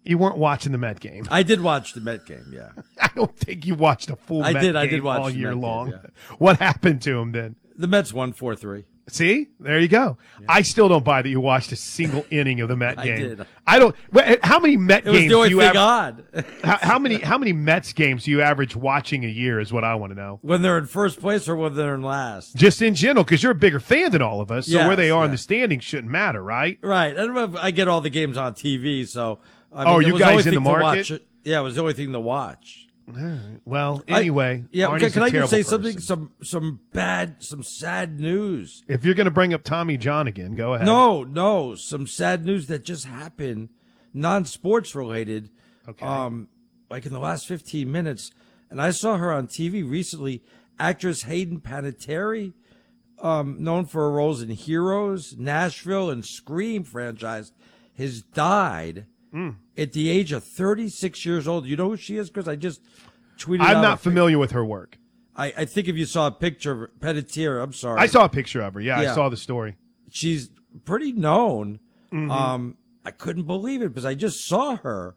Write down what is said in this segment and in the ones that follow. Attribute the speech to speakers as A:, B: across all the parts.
A: You weren't watching the Met game.
B: I did watch the Met game, yeah.
A: I don't think you watched a full Met
B: I
A: game
B: did watch
A: all
B: the
A: year
B: Met game,
A: long.
B: yeah.
A: What happened to him then?
B: The Mets won 4-3.
A: See? There you go. Yeah. I still don't buy that you watched a single inning of the Met game.
B: I did.
A: I don't. How many Met games
B: do you
A: average? How many Mets games do you average watching a year is what I want to know.
B: When they're in first place or when they're in last?
A: Just in general, because you're a bigger fan than all of us, so
B: yes,
A: where they are in the standings shouldn't matter, right?
B: Right. I don't know if I get all the games on TV, so
A: you guys in the market?
B: Yeah, it was the only thing to watch.
A: All right. Well, anyway,
B: can I just say
A: person.
B: something? Some sad news.
A: If you're going to bring up Tommy John again, go ahead.
B: No, some sad news that just happened, non-sports related.
A: Okay.
B: Like in the last 15 minutes, and I saw her on TV recently. Actress Hayden Panettiere, known for her roles in Heroes, Nashville, and Scream franchise, has died. At the age of 36 years old. You know who she is, Chris? I just tweeted out.
A: I'm not familiar with her work.
B: I think if you saw a picture of Panettiere, I'm sorry.
A: I saw a picture of her. Yeah, I saw the story.
B: She's pretty known.
A: Mm-hmm.
B: I couldn't believe it because I just saw her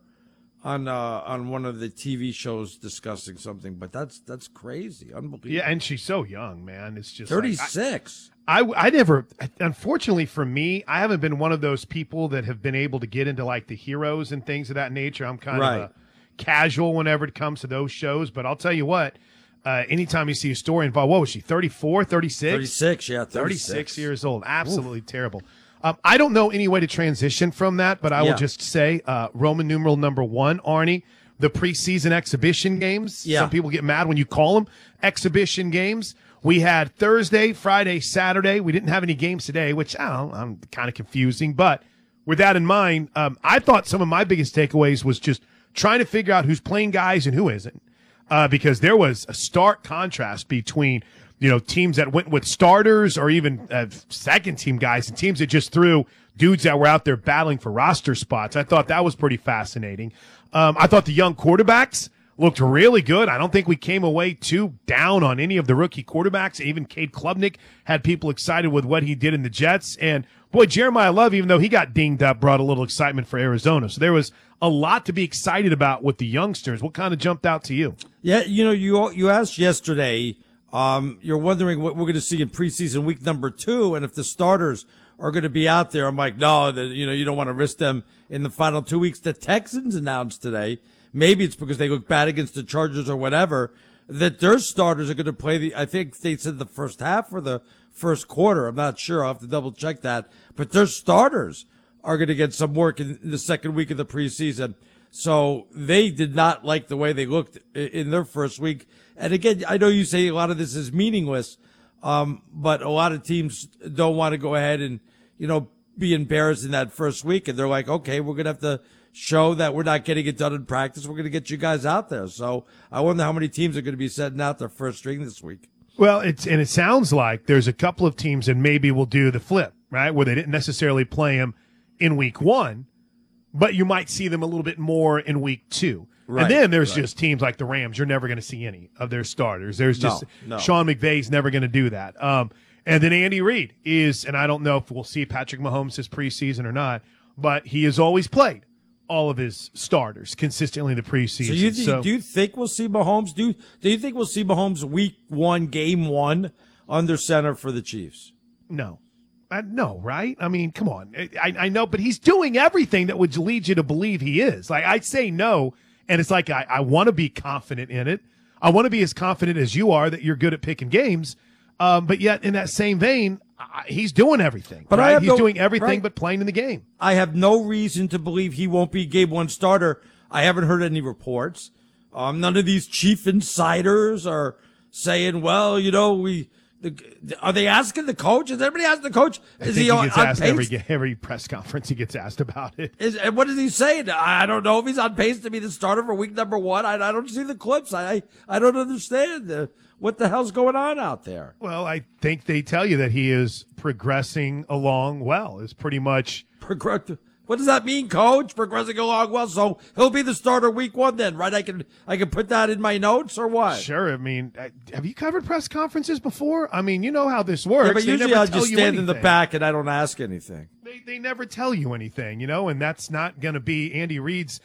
B: on one of the TV shows discussing something, but that's crazy. Unbelievable.
A: Yeah, and she's so young, man. It's just
B: 36.
A: I never, unfortunately for me, I haven't been one of those people that have been able to get into like the Heroes and things of that nature. I'm kind of a casual whenever it comes to those shows, but I'll tell you what, anytime you see a story involved, what was she, 34, 36?
B: 36, yeah,
A: 36 years old. Absolutely terrible. I don't know any way to transition from that, but I will just say Roman numeral number 1, Arnie, the preseason exhibition games.
B: Yeah.
A: Some people get mad when you call them exhibition games. We had Thursday, Friday, Saturday. We didn't have any games today, which I'm kind of confusing. But with that in mind, I thought some of my biggest takeaways was just trying to figure out who's playing guys and who isn't, because there was a stark contrast between teams that went with starters or even second team guys and teams that just threw dudes that were out there battling for roster spots. I thought that was pretty fascinating. I thought the young quarterbacks looked really good. I don't think we came away too down on any of the rookie quarterbacks. Even Cade Klubnik had people excited with what he did in the Jets. And, boy, Jeremiah Love, even though he got dinged up, brought a little excitement for Arizona. So there was a lot to be excited about with the youngsters. What kind of jumped out to you?
B: Yeah, you asked yesterday, you're wondering what we're going to see in preseason week number 2 and if the starters are going to be out there. I'm like, no, you don't want to risk them in the final 2 weeks. The Texans announced today, maybe it's because they look bad against the Chargers or whatever, that their starters are going to play I think they said the first half or the first quarter. I'm not sure. I'll have to double check that. But their starters are going to get some work in the second week of the preseason. So they did not like the way they looked in their first week. And again, I know you say a lot of this is meaningless, but a lot of teams don't want to go ahead and, be embarrassed in that first week. And they're like, okay, we're going to have to show that we're not getting it done in practice. We're going to get you guys out there. So I wonder how many teams are going to be setting out their first string this week.
A: Well, it sounds like there's a couple of teams that maybe will do the flip, right? Where they didn't necessarily play them in week 1, but you might see them a little bit more in week 2. Right, and then there's just teams like the Rams. You're never going to see any of their starters. There's just Sean McVay's never going to do that. And then Andy Reid is, and I don't know if we'll see Patrick Mahomes this preseason or not, but he has always played all of his starters consistently in the preseason.
B: So do you think we'll see Mahomes? Do you think we'll see Mahomes week 1, game 1 under center for the Chiefs?
A: No. No, right? I mean, come on. I know, but he's doing everything that would lead you to believe he is. Like, I'd say no, and it's like I want to be confident in it. I want to be as confident as you are that you're good at picking games. But yet, in that same vein, he's doing everything. But right? He's doing everything but playing in the game.
B: I have no reason to believe he won't be game 1 starter. I haven't heard any reports. None of these chief insiders are saying, well, are they asking the coach? Is everybody asking the coach?
A: Is he on pace? Every press conference he gets asked about it.
B: And what is he saying? I don't know if he's on pace to be the starter for week number 1. I don't see the clips. I don't understand what the hell's going on out there.
A: Well, I think they tell you that he is progressing along well. It's pretty much
B: What does that mean, Coach? Progressing along well, so he'll be the starter week 1 then, right? I can put that in my notes or what?
A: Sure. I mean, have you covered press conferences before? I mean, you know how this works.
B: Yeah, but usually I just stand in the back and I don't ask anything.
A: They never tell you anything, and that's not going to be Andy Reid's.